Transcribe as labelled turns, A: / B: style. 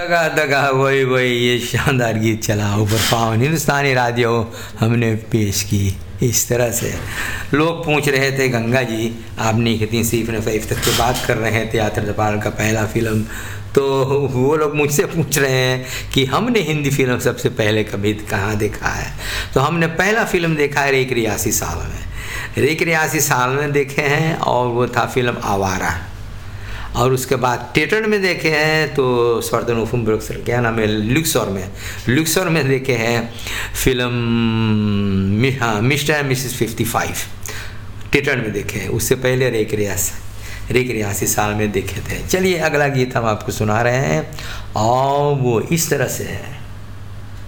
A: दगा दगा वही वही, ये शानदार गीत चला ऊपर पावन हिंदुस्तानी राधियो हमने पेश की। इस तरह से लोग पूछ रहे थे, गंगा जी आपने कितनी सीफ ने फैफ तक की बात कर रहे थे यात्रा दपाल का पहला फिल्म, तो वो लोग मुझसे पूछ रहे हैं कि हमने हिंदी फिल्म सबसे पहले कभी कहाँ देखा है। तो हमने पहला फिल्म देखा है रेक रियासी साल में, रेक रियासी साल में देखे हैं, और वो था फिल्म आवारा। और उसके बाद थिएटर में देखे हैं तो स्वर्धनोफुम ब्रुक्सर क्या नाम है, लुक्सोर में देखे हैं film mister and Mrs 55 theatre में देखे हैं। उससे पहले रेक रियासी साल में देखे थे। चलिए अगला गीत हम आपको सुना रहे हैं और वो इस तरह से है।